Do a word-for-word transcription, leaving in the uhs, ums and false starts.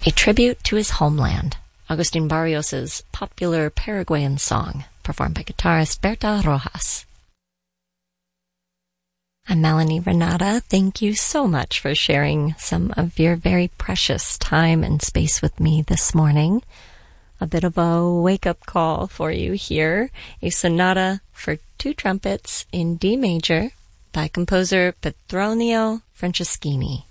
A tribute to his homeland, Agustin Barrios's popular Paraguayan song, performed by guitarist Berta Rojas. I'm Melanie Renata. Thank you so much for sharing some of your very precious time and space with me this morning. A bit of a wake-up call for you here. A sonata for two trumpets in D major by composer Petronio Franceschini.